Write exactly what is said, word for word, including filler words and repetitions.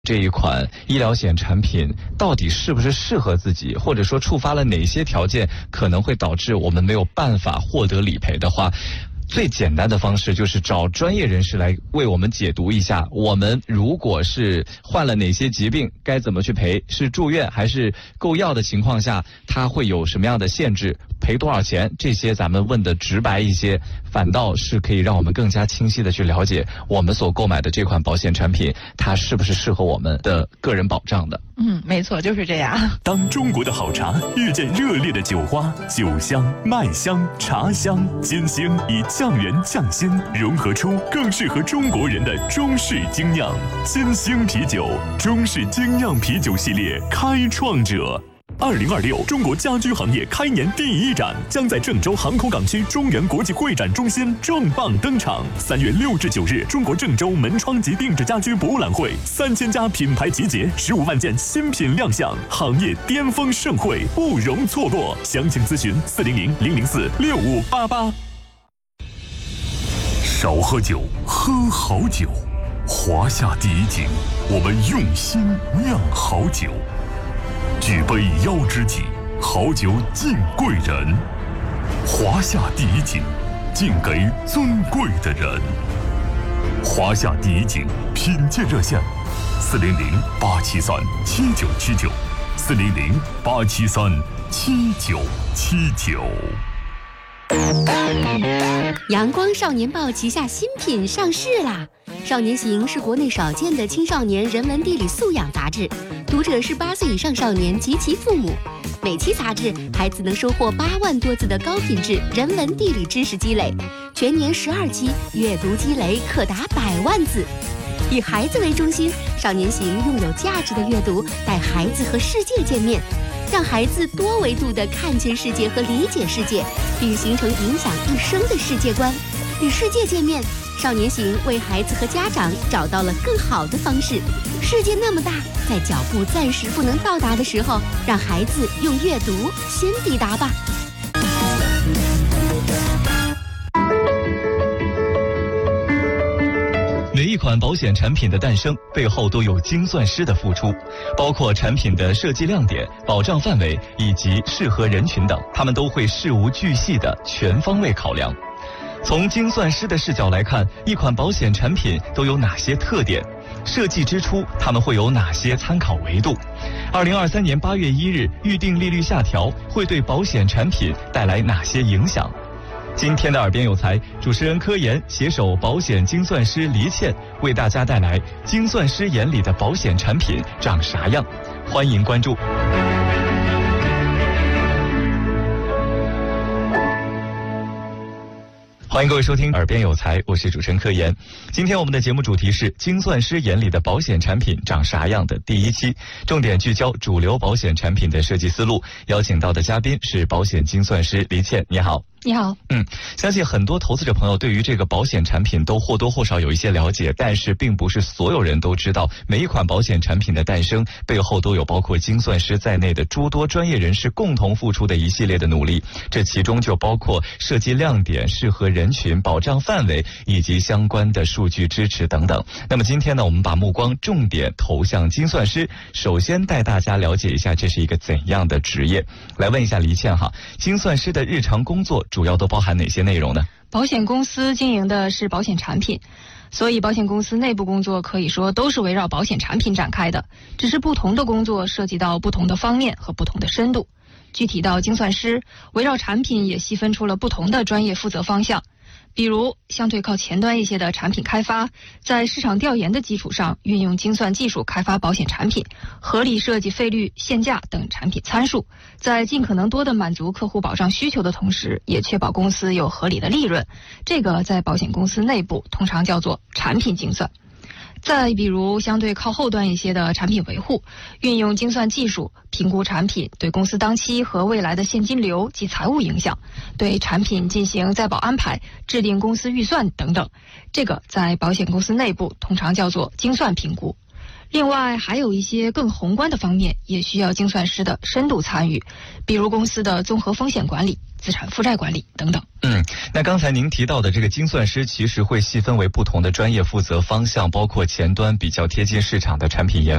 这一款医疗险产品到底是不是适合自己，或者说触发了哪些条件可能会导致我们没有办法获得理赔的话，最简单的方式就是找专业人士来为我们解读一下，我们如果是患了哪些疾病该怎么去赔，是住院还是购药的情况下它会有什么样的限制，赔多少钱，这些咱们问的直白一些，反倒是可以让我们更加清晰的去了解我们所购买的这款保险产品它是不是适合我们的个人保障的。 嗯，没错，就是这样。 当中国的好茶遇见热烈的酒花，酒香、麦香、茶香、金星以酱园匠心融合出更适合中国人的中式精酿。金星啤酒，中式精酿啤酒系列开创者。二零二六中国家居行业开年第一展将在郑州航空港区中原国际会展中心重磅登场。三月六至九日，中国郑州门窗及定制家居博物览会，三千家品牌集结，十五万件新品亮相，行业巅峰盛会不容错过。详情咨询四零零零零四六五八八。少喝酒，喝好酒。华夏第一景，我们用心酿好酒。举杯邀知己，好酒敬贵人。华夏第一景，敬给尊贵的人。华夏第一景品鉴热线：四零零八七三七九七九，四零零八七三七九七九。 阳光少年报旗下新品上市啦！少年行是国内少见的青少年人文地理素养杂志，读者是八岁以上少年及其父母。每期杂志，孩子能收获八万多字的高品质人文地理知识积累，全年十二期，阅读积累可达百万字。以孩子为中心，少年行用有价值的阅读带孩子和世界见面，让孩子多维度地看见世界和理解世界，并形成影响一生的世界观。与世界见面，少年行为孩子和家长找到了更好的方式。世界那么大，在脚步暂时不能到达的时候，让孩子用阅读先抵达吧。 每一款保险产品的诞生背后都有精算师的付出，包括产品的设计亮点、保障范围以及适合人群等，他们都会事无巨细的全方位考量。从精算师的视角来看，一款保险产品都有哪些特点？设计之初，他们会有哪些参考维度？二零二三年八月一日预定利率下调会对保险产品带来哪些影响？今天的耳边有才，主持人柯岩携手保险精算师黎倩，为大家带来精算师眼里的保险产品长啥样？欢迎关注。欢迎各位收听耳边有才，我是主持人柯岩。今天我们的节目主题是精算师眼里的保险产品长啥样的第一期，重点聚焦主流保险产品的设计思路。邀请到的嘉宾是保险精算师黎倩，你好。 你好。 嗯，相信很多投资者朋友对于这个保险产品都或多或少有一些了解，但是并不是所有人都知道每一款保险产品的诞生背后都有包括精算师在内的诸多专业人士共同付出的一系列的努力，这其中就包括设计亮点、适合人群、保障范围以及相关的数据支持等等。那么今天呢，我们把目光重点投向精算师，首先带大家了解一下这是一个怎样的职业。来问一下黎倩哈，精算师的日常工作主要都包含哪些内容呢？ 保险公司经营的是保险产品，所以保险公司内部工作可以说都是围绕保险产品展开的，只是不同的工作涉及到不同的方面和不同的深度。具体到精算师，围绕产品也细分出了不同的专业负责方向。比如相对靠前端一些的产品开发，在市场调研的基础上运用精算技术开发保险产品，合理设计费率、限价等产品参数，在尽可能多的满足客户保障需求的同时，也确保公司有合理的利润。这个在保险公司内部通常叫做产品精算。再比如相对靠后端一些的产品维护，运用精算技术评估产品对公司当期和未来的现金流及财务影响，对产品进行再保安排，制定公司预算等等。这个在保险公司内部通常叫做精算评估。另外还有一些更宏观的方面也需要精算师的深度参与，比如公司的综合风险管理、 资产负债管理等等。 嗯，那刚才您提到的这个精算师，其实会细分为不同的专业负责方向，包括前端比较贴近市场的产品研